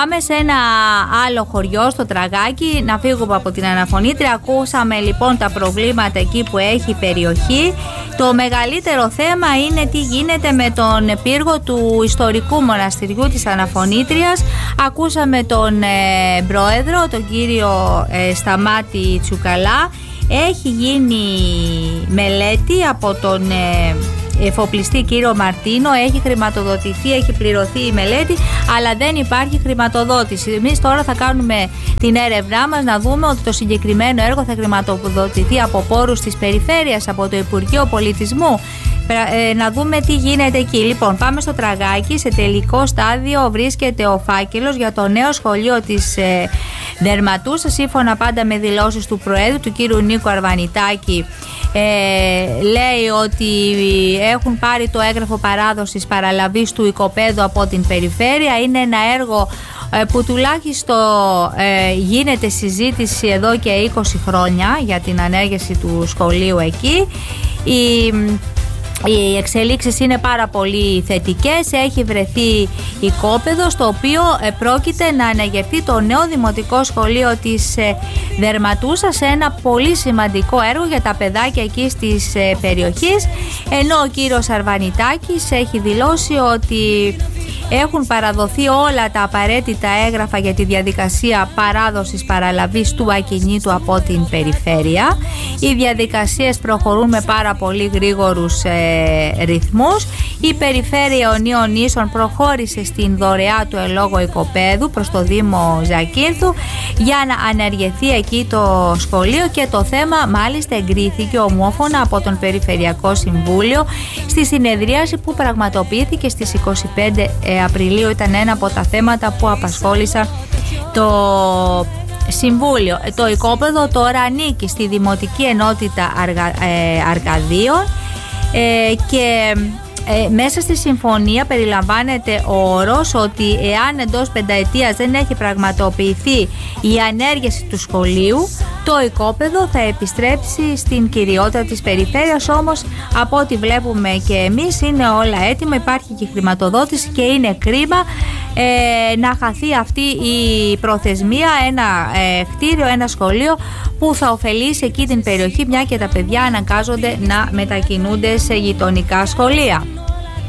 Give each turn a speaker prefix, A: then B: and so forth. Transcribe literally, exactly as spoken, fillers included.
A: Πάμε σε ένα άλλο χωριό, στο Τραγάκι, να φύγουμε από την αναφωνήτρια. Ακούσαμε λοιπόν τα προβλήματα εκεί που έχει η περιοχή. Το μεγαλύτερο θέμα είναι τι γίνεται με τον πύργο του ιστορικού μοναστηριού της Αναφωνήτριας. Ακούσαμε τον ε, πρόεδρο, τον κύριο ε, Σταμάτη Τσουκαλά. Έχει γίνει μελέτη από τον ε, εφοπλιστή κύριο Μαρτίνο, έχει χρηματοδοτηθεί, έχει πληρωθεί η μελέτη, αλλά δεν υπάρχει χρηματοδότηση. Εμείς τώρα θα κάνουμε την έρευνά μας να δούμε ότι το συγκεκριμένο έργο θα χρηματοδοτηθεί από πόρους της περιφέρειας, από το Υπουργείο Πολιτισμού, να δούμε τι γίνεται εκεί. Λοιπόν, πάμε στο Τραγάκι. Σε τελικό στάδιο βρίσκεται ο φάκελος για το νέο σχολείο της ε, Δερματούσα, σύμφωνα πάντα με δηλώσεις του Προέδρου, του κύριου Νίκου Αρβανιτάκη. Ε, λέει ότι έχουν πάρει το έγγραφο παράδοσης παραλαβής του οικοπαίδου από την περιφέρεια. Είναι ένα έργο ε, που τουλάχιστον ε, γίνεται συζήτηση εδώ και είκοσι χρόνια για την ανέργεια του σχολείου εκεί. Η Οι εξελίξεις είναι πάρα πολύ θετικές. Έχει βρεθεί οικόπεδο στο οποίο πρόκειται να αναγερθεί το νέο δημοτικό σχολείο της Δερματούσα, σε ένα πολύ σημαντικό έργο για τα παιδάκια εκεί της περιοχής, ενώ ο κύριος Αρβανιτάκης έχει δηλώσει ότι έχουν παραδοθεί όλα τα απαραίτητα έγγραφα για τη διαδικασία παράδοσης παραλαβής του ακινήτου από την περιφέρεια. Οι διαδικασίες προχωρούν με πάρα πολύ γρήγορους ε, ρυθμούς. Η Περιφέρεια Ιωνίων Νήσων προχώρησε στην δωρεά του ελόγω οικοπαίδου προς το Δήμο Ζακίνθου για να ανεργεθεί εκεί το σχολείο, και το θέμα μάλιστα εγκρίθηκε ομόφωνα από τον Περιφερειακό Συμβούλιο στη συνεδρίαση που πραγματοποιήθηκε στις είκοσι πέντε Απριλίου. Ήταν ένα από τα θέματα που απασχόλησαν το Συμβούλιο. Το οικόπεδο τώρα ανήκει στη Δημοτική Ενότητα Αργα, ε, Αρκαδίων ε, και ε, μέσα στη συμφωνία περιλαμβάνεται ο όρος ότι εάν εντός πενταετίας δεν έχει πραγματοποιηθεί η ανέργεια του σχολείου, το οικόπεδο θα επιστρέψει στην κυριότητα της περιφέρειας. Όμως από ό,τι βλέπουμε και εμείς είναι όλα έτοιμα, υπάρχει και χρηματοδότηση και είναι κρίμα ε, να χαθεί αυτή η προθεσμία. Ένα ε, κτίριο, ένα σχολείο που θα ωφελήσει εκεί την περιοχή, μια και τα παιδιά αναγκάζονται να μετακινούνται σε γειτονικά σχολεία.